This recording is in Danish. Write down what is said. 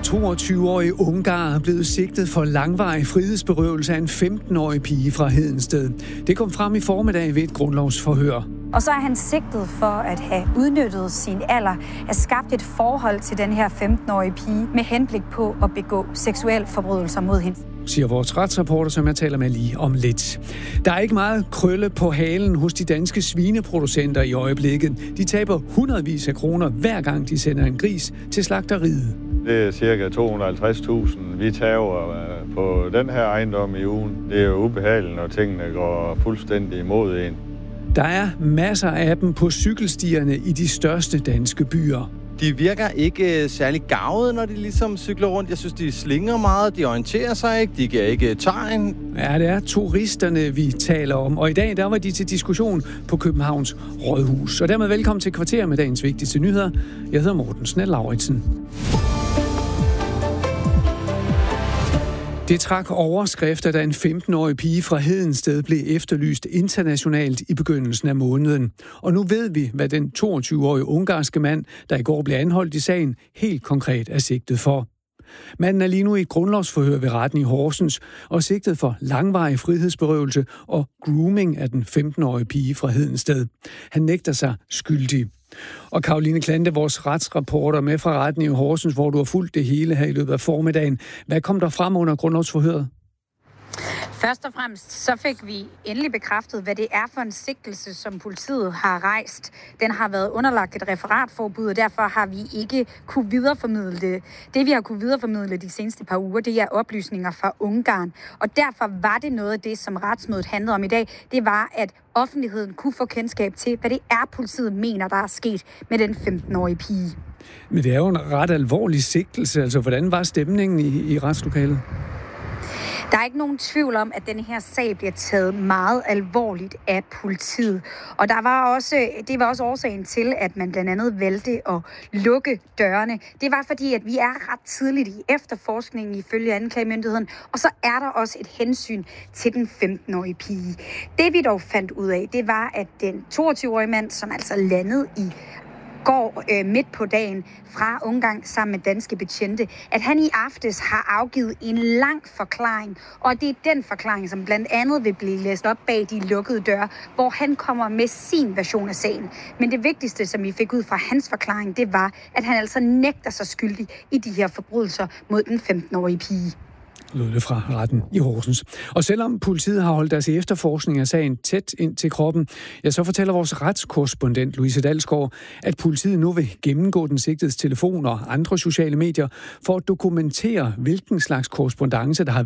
22-årig ungar er blevet sigtet for langvarig frihedsberøvelse af en 15-årig pige fra Hedensted. Det kom frem i formiddag ved et grundlovsforhør. Og så er han sigtet for at have udnyttet sin alder, at skabt et forhold til den her 15-årige pige med henblik på at begå seksuelle forbrydelser mod hende, siger vores retsreporter, som jeg taler med lige om lidt. Der er ikke meget krølle på halen hos de danske svineproducenter i øjeblikket. De taber hundredvis af kroner hver gang de sender en gris til slagteriet. Det er cirka 250.000, vi tager på den her ejendom i ugen. Det er jo ubehageligt, når tingene går fuldstændig imod en. Der er masser af dem på cykelstierne i de største danske byer. De virker ikke særlig garvede, når de ligesom cykler rundt. Jeg synes, de slinger meget, de orienterer sig ikke, de giver ikke tegn. Ja, det er turisterne, vi taler om. Og i dag, der var de til diskussion på Københavns Rådhus. Og dermed velkommen til Kvarter med dagens vigtigste nyheder. Jeg hedder Morten Snell-Lauritsen. Det trak overskrifter, da en 15-årig pige fra Hedensted blev efterlyst internationalt i begyndelsen af måneden. Og nu ved vi, hvad den 22-årige ungarske mand, der i går blev anholdt i sagen, helt konkret er sigtet for. Manden er lige nu i et grundlovsforhør ved retten i Horsens og sigtet for langvarig frihedsberøvelse og grooming af den 15-årige pige fra Hedensted. Han nægter sig skyldig. Og Caroline Klante, vores retsreporter med fra retten i Horsens, hvor du har fulgt det hele her i løbet af formiddagen. Hvad kom der frem under grundlovsforhøret? Først og fremmest så fik vi endelig bekræftet, hvad det er for en sigtelse, som politiet har rejst. Den har været underlagt et referatforbud, og derfor har vi ikke kunne videreformidle det. Det, vi har kunne videreformidle de seneste par uger, det er oplysninger fra Ungarn. Og derfor var det noget af det, som retsmødet handlede om i dag. Det var, at offentligheden kunne få kendskab til, hvad det er, politiet mener, der er sket med den 15-årige pige. Men det er jo en ret alvorlig sigtelse. Altså, hvordan var stemningen i retslokalet? Der er ikke nogen tvivl om, at den her sag bliver taget meget alvorligt af politiet. Og det var også årsagen til, at man blandt andet valgte at lukke dørene. Det var fordi, at vi er ret tidligt i efterforskningen ifølge anklagemyndigheden. Og så er der også et hensyn til den 15-årige pige. Det vi dog fandt ud af, det var, at den 22-årige mand, som altså landede i går midt på dagen fra Ungarn sammen med danske betjente, at han i aftes har afgivet en lang forklaring, og det er den forklaring, som blandt andet vil blive læst op bag de lukkede døre, hvor han kommer med sin version af sagen. Men det vigtigste, som vi fik ud fra hans forklaring, det var, at han altså nægter sig skyldig i de her forbrydelser mod den 15-årige pige. Lød det fra retten i Horsens. Og selvom politiet har holdt deres efterforskning af sagen tæt ind til kroppen, ja, så fortæller vores retskorrespondent Louise Dalsgaard, at politiet nu vil gennemgå den sigtedes telefon og andre sociale medier for at dokumentere, hvilken slags korrespondance der har